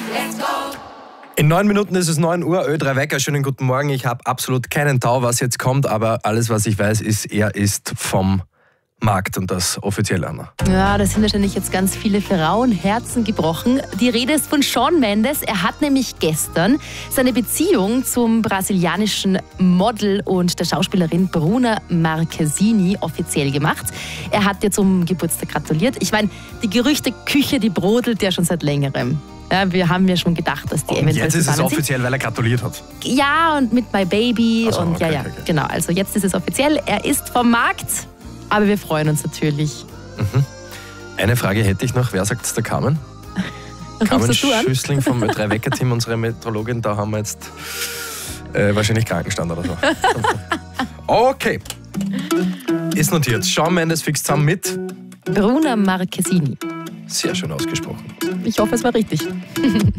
In 9 Minuten ist es 9 Uhr, Ö3 Wecker, schönen guten Morgen. Ich habe absolut keinen Tau, was jetzt kommt, aber alles, was ich weiß, ist, er ist vom Markt und das offiziell, Anna. Ja, da sind wahrscheinlich jetzt ganz viele Frauenherzen gebrochen. Die Rede ist von Shawn Mendes. Er hat nämlich gestern seine Beziehung zum brasilianischen Model und der Schauspielerin Bruna Marquezine offiziell gemacht. Er hat ihr zum Geburtstag gratuliert. Ich meine, die Gerüchteküche, die brodelt ja schon seit längerem. Ja, wir haben ja schon gedacht, dass die und eventuell jetzt ist es zusammen offiziell, sind. weil er gratuliert hat. Ja, und mit My Baby Also, und okay, ja, okay. genau. Also jetzt ist es offiziell. Er ist vom Markt, aber wir freuen uns natürlich. Eine Frage hätte ich noch, wer sagt es der Carmen? Carmen Rufst du an? Schüssling vom Ö3 Wecker-Team, unsere Meteorologin, da haben wir jetzt wahrscheinlich Krankenstand oder so. Okay, ist notiert. Shawn Mendes fix zusammen mit. Bruna Marquezine. Sehr schön ausgesprochen. Ich hoffe, es war richtig.